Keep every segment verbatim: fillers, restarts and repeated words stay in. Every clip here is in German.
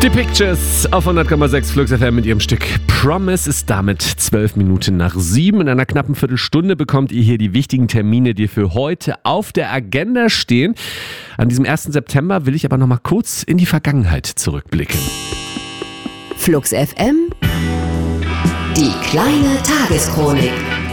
Die Pictures auf hundert Komma sechs Flux F M mit ihrem Stück Promise ist damit zwölf Minuten nach sieben. In einer knappen Viertelstunde bekommt ihr hier die wichtigen Termine, die für heute auf der Agenda stehen. An diesem ersten September will ich aber noch mal kurz in die Vergangenheit zurückblicken. Flux F M, die kleine Tageschronik.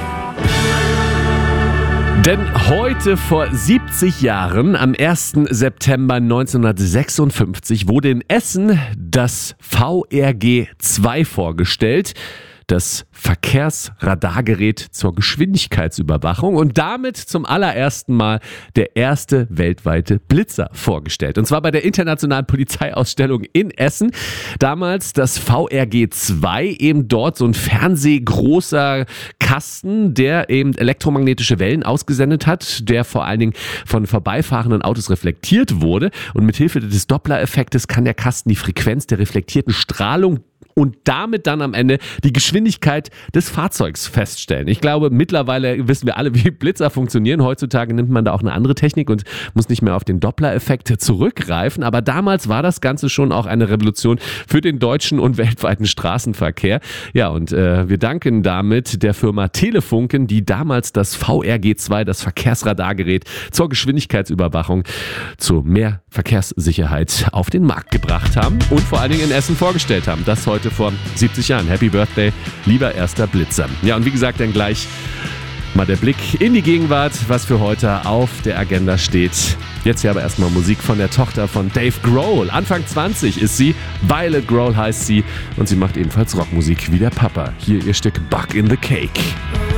Denn heute vor siebzig Jahren, am ersten September neunzehnhundertsechsundfünfzig, wurde in Essen das V R G zwei vorgestellt. Das Verkehrsradargerät zur Geschwindigkeitsüberwachung und damit zum allerersten Mal der erste weltweite Blitzer vorgestellt. Und zwar bei der Internationalen Polizeiausstellung in Essen. Damals das V R G zwei, eben dort so ein fernsehgroßer Kasten, der eben elektromagnetische Wellen ausgesendet hat, der vor allen Dingen von vorbeifahrenden Autos reflektiert wurde. Und mit Hilfe des Doppler-Effektes kann der Kasten die Frequenz der reflektierten Strahlung und damit dann am Ende die Geschwindigkeit des Fahrzeugs feststellen. Ich glaube, mittlerweile wissen wir alle, wie Blitzer funktionieren. Heutzutage nimmt man da auch eine andere Technik und muss nicht mehr auf den Doppler-Effekt zurückgreifen. Aber damals war das Ganze schon auch eine Revolution für den deutschen und weltweiten Straßenverkehr. Ja, und äh, wir danken damit der Firma Telefunken, die damals das V R G zwei, das Verkehrsradargerät zur Geschwindigkeitsüberwachung, zu mehr Verkehrssicherheit auf den Markt gebracht haben und vor allen Dingen in Essen vorgestellt haben. Das heute vor siebzig Jahren. Happy Birthday, lieber erster Blitzer. Ja, und wie gesagt, dann gleich mal der Blick in die Gegenwart, was für heute auf der Agenda steht. Jetzt hier aber erstmal Musik von der Tochter von Dave Grohl. Anfang zwanzig ist sie, Violet Grohl heißt sie und sie macht ebenfalls Rockmusik wie der Papa. Hier ihr Stück Bug in the Cake.